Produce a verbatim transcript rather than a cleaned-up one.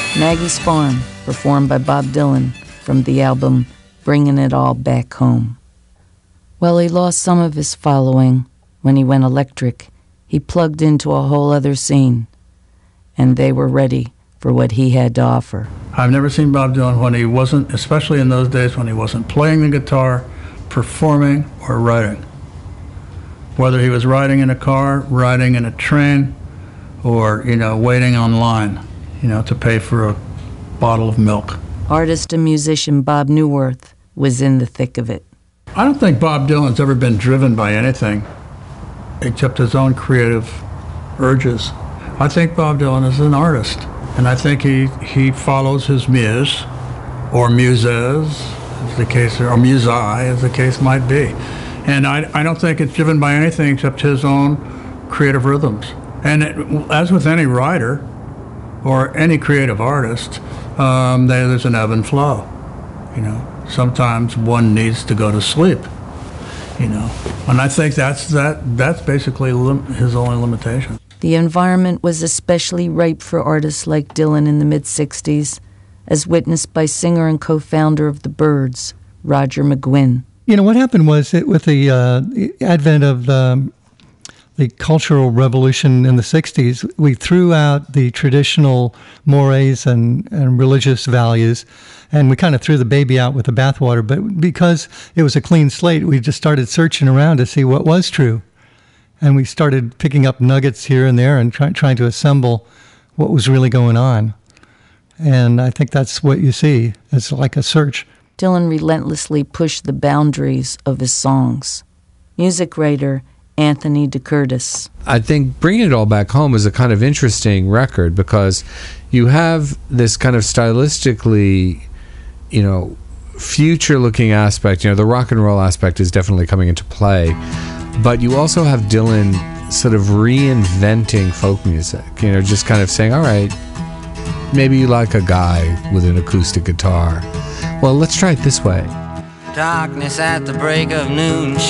Maggie's Farm, performed by Bob Dylan from the album Bringing It All Back Home. Well, he lost some of his following when he went electric. He plugged into a whole other scene, and they were ready for what he had to offer. I've never seen Bob Dylan when he wasn't, especially in those days when he wasn't playing the guitar, performing, or writing. Whether he was riding in a car, riding in a train, or, you know, waiting online, you know, to pay for a bottle of milk. Artist and musician Bob Newirth was in the thick of it. I don't think Bob Dylan's ever been driven by anything except his own creative urges. I think Bob Dylan is an artist, and I think he, he follows his muse, or muses, as the case, or musae, as the case might be. And I, I don't think it's driven by anything except his own creative rhythms. And it, as with any writer or any creative artist, um, there, there's an ebb and flow. You know, sometimes one needs to go to sleep. You know, and I think that's that. That's basically lim- his only limitation. The environment was especially ripe for artists like Dylan in the mid-sixties, as witnessed by singer and co-founder of the Byrds, Roger McGuinn. You know, what happened was it, with the uh, advent of the, the Cultural Revolution in the sixties, we threw out the traditional mores and, and religious values, and we kind of threw the baby out with the bathwater. But because it was a clean slate, we just started searching around to see what was true. And we started picking up nuggets here and there and try, trying to assemble what was really going on. And I think that's what you see. It's like a search. Dylan relentlessly pushed the boundaries of his songs. Music writer Anthony DeCurtis. I think Bringing It All Back Home is a kind of interesting record because you have this kind of stylistically, you know, future-looking aspect. You know, the rock and roll aspect is definitely coming into play. But you also have Dylan sort of reinventing folk music, you know, just kind of saying, all right, maybe you like a guy with an acoustic guitar. Well, let's try it this way. Darkness at the break of noon